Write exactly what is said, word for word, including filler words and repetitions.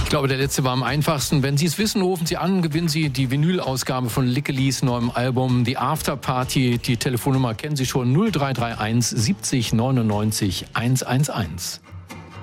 Ich glaube, der letzte war am einfachsten. Wenn Sie es wissen, rufen Sie an, gewinnen Sie die Vinyl-Ausgabe von Lickelis neuem Album The After Party. Die Telefonnummer kennen Sie schon, null drei drei eins siebzig neunundneunzig hundertelf.